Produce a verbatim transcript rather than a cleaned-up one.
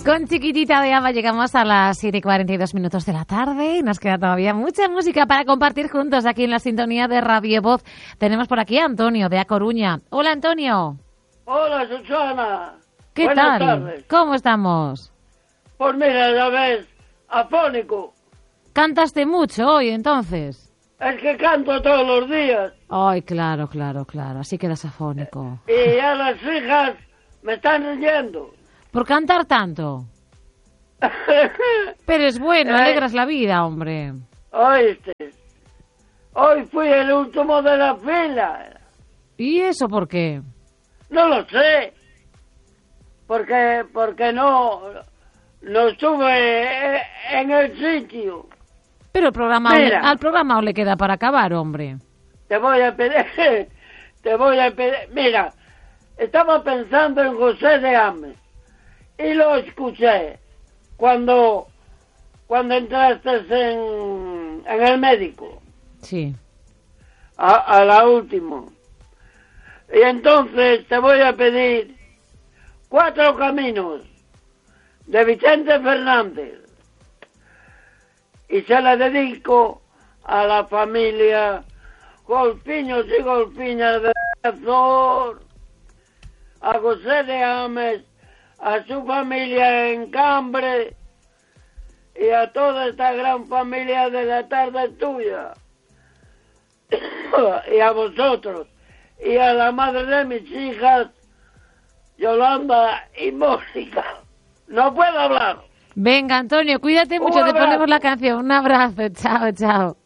Con Chiquitita de Ava llegamos a las siete y cuarenta y dos minutos de la tarde y nos queda todavía mucha música para compartir juntos aquí en la sintonía de Radio Voz. Tenemos por aquí a Antonio de A Coruña. Hola, Antonio. Hola, Susana. ¿Qué Buenas tal? tardes. ¿Cómo estamos? Pues mira, ya ves, afónico. ¿Cantaste mucho hoy entonces? Es que canto todos los días. Ay, claro, claro, claro. Así quedas afónico. Y ya las hijas me están riendo. ¿Por cantar tanto? Pero es bueno, alegras la vida, hombre. Oíste, hoy fui el último de la fila. ¿Y eso por qué? No lo sé. Porque, porque no, no estuve en el sitio. Pero el programa Mira. al programa aún le queda para acabar, hombre. Te voy a pedir, te voy a pedir. Mira, estaba pensando en José de Ames y lo escuché cuando, cuando entraste en, en el médico, Sí. a, a la última. Y entonces te voy a pedir Cuatro Caminos de Vicente Fernández y se la dedico a la familia Golpiños y Golpiñas de Azor, a José de Ames, a su familia en Cambre y a toda esta gran familia de la tarde tuya y a vosotros y a la madre de mis hijas Yolanda y Mónica. No puedo hablar. Venga, Antonio, cuídate mucho, Un te ponemos abrazo. la canción. Un abrazo, chao, chao.